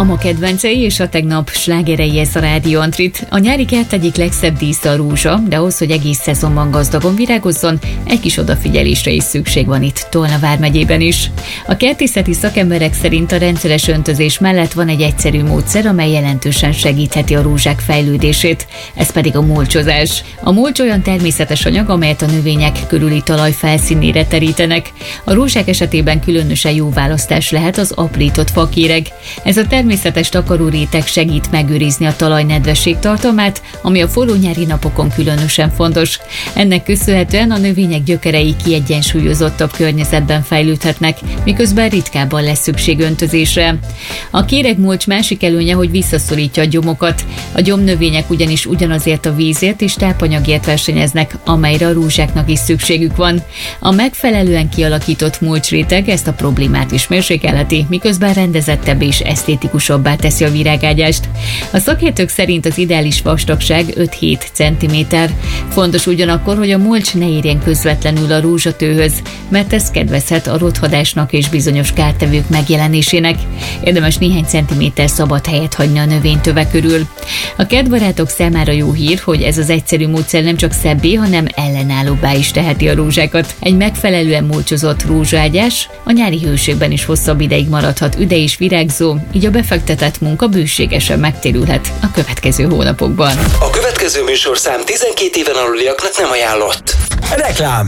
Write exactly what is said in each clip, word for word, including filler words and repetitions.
A ma kedvencei és a tegnap slágerei, ez a Rádió Antrit. A nyári kert egyik legszebb dísze a rózsa, de ahhoz, hogy egész szezonban gazdagon virágozzon, egy kis odafigyelésre is szükség van itt Tolna vármegyében is. A kertészeti szakemberek szerint a rendszeres öntözés mellett van egy egyszerű módszer, amely jelentősen segítheti a rózsák fejlődését. Ez pedig a mulcsozás. A mulcs olyan természetes anyag, amelyet a növények körüli talaj felszínére terítenek. A rózsák esetében különösen jó választás lehet az aprított fakéreg. Ez a természetes takaróréteg segít megőrizni a talaj nedvesség tartalmát, ami a forró nyári napokon különösen fontos. Ennek köszönhetően a növények gyökerei kiegyensúlyozottabb környezetben fejlődhetnek, miközben ritkábban lesz szükség öntözésre. A kéregmulcs másik előnye, hogy visszaszorítja a gyomokat. A gyomnövények ugyanis ugyanazért a vízért és tápanyagért versenyeznek, amelyre a rózsáknak is szükségük van. A megfelelően kialakított mulcsréteg ezt a problémát is mérsékelheti, miközben rendezettebb és esztétikusabbá teszi a virágágyást. A szakértők szerint az ideális vastagság öt-hét centiméter. Fontos ugyanakkor, hogy a mulcs ne érjen közvetlenül a rózsatőhöz, mert ez kedvezhet a rothadásnak és bizonyos kártevők megjelenésének. Érdemes néhány centiméter szabad helyet hagyni a növénytöve körül. A kertbarátok számára jó hír, hogy ez az egyszerű módszer nem csak szebbé, hanem ellenállóbbá is teheti a rózsákat. Egy megfelelően mulcsozott rózsaágyás a nyári hőségben is hosszabb ideig maradhat üde és virágzó, így a befektetett munka bőségesen megtérülhet a következő hónapokban. A következő műsorszám tizenkét éven aluliaknak nem ajánlott. Reklám.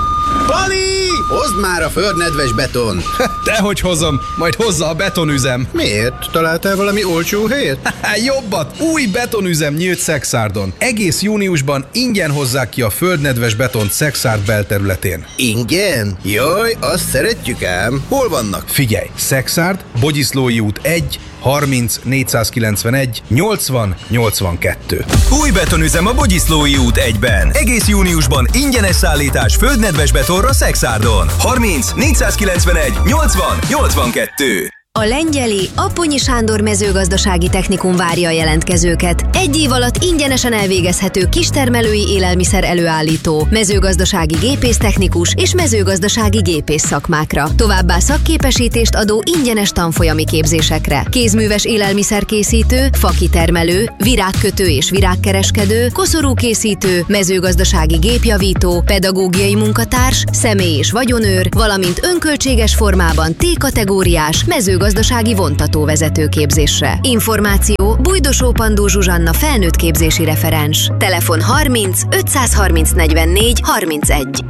Pali! Hozd már a földnedves beton! Dehogy hozom, majd hozza a betonüzem. Miért? Találtál valami olcsó helyet? Jobbat! Új betonüzem nyílt Szexárdon. Egész júniusban ingyen hozzák ki a földnedves betont Szexárd belterületén. Ingyen? Jaj, azt szeretjük ám. Hol vannak? Figyelj! Szexárd, Bogyiszlói út egy, harminc, négyszázkilencvenegy, nyolcvan, nyolcvankettő. Új betonüzem a Bogyiszlói út egyben. Egész júniusban ingyenes szállítás földnedves betonra Szexárdon. harminc, négyszázkilencvenegy, nyolcvan, nyolcvankettő. A Lengyeli Apponyi Sándor mezőgazdasági technikum várja a jelentkezőket. Egy év alatt ingyenesen elvégezhető kistermelői élelmiszer előállító, mezőgazdasági gépésztechnikus és mezőgazdasági gépész szakmákra. Továbbá szakképesítést adó ingyenes tanfolyami képzésekre. Kézműves élelmiszerkészítő, fakitermelő, virágkötő és virágkereskedő, koszorúkészítő, mezőgazdasági gépjavító, pedagógiai munkatárs, személy- és vagyonőr, valamint önköltséges formában T-kategóriás mezőgazdasági gazdasági vontatóvezető képzésre. Információ Bújdosó Pandó Zsuzsanna felnőtt képzési referens. Telefon harminc, ötszázharminc, negyvennégy, harmincegy.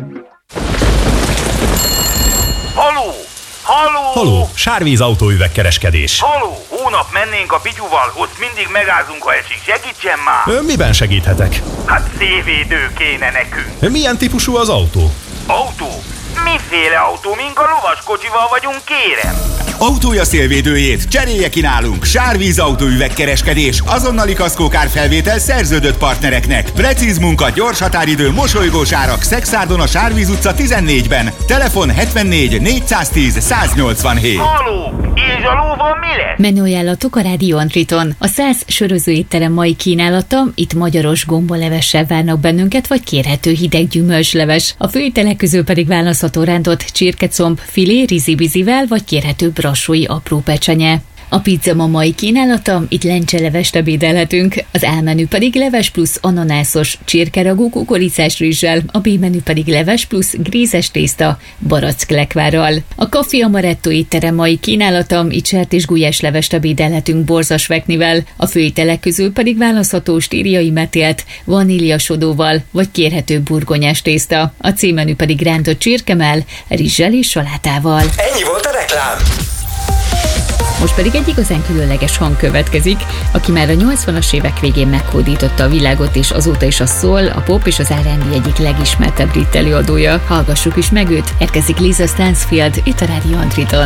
Haló! Haló! Haló! Sárvíz autóüvegkereskedés. Haló! Hónap mennénk a Pityuval, ott mindig megázunk, ha esik. Segítsen már! Ön miben segíthetek? Hát szévédő kéne nekünk. Milyen típusú az autó? Autó? Miféle autó? Mink a lovaskocsival vagyunk, kérem? Autója szélvédőjét cserélje ki nálunk. Sárvíz autóüvegkereskedés, azonnali kaszkókárfelvétel szerződött partnereknek. Precíz munka, gyors határidő, mosolygós árak. Szexárdon a Sárvíz utca tizennégyben. Telefon hetvennégy, négyszáztíz, száznyolcvanhét. Haló! És a lóval mi lesz? Menüajánlatok a Rádió Antriton. A száz sörözőétterem mai kínálata, itt magyaros gombolevessel várnak bennünket, vagy kérhető hideg gyümölcsleves. A főételek közül pedig választható rántott csirkecomb, filé, rizibizivel, vagy kérhető brassói apró pecsenye. A pizza ma mai kínálata, itt lencselevest ebédelhetünk, az A menü pedig leves plusz ananászos csirkeragú kukoricás rizssel, a B menü pedig leves plusz grízes tészta baracklekvárral. A Café Amaretto étterem mai kínálata, itt sertésgulyás levest ebédelhetünk borzasveknivel, a főételek közül pedig választható stíriai metélt, vaníliasodóval, vagy kérhető burgonyás tészta. A C menü pedig rántott csirkemell, rizssel és salátával. Ennyi volt a reklám. Most pedig egy igazán különleges hang következik, aki már a nyolcvanas évek végén meghódította a világot, és azóta is a soul, a pop és az er and bé egyik legismertebb brit előadója. Hallgassuk is meg őt, érkezik Lisa Stansfield itt a Rádió Antriton.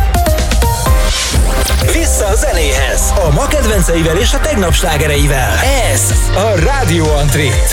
Vissza a zenéhez, a ma kedvenceivel és a tegnap slágereivel. Ez a Rádió Antrit.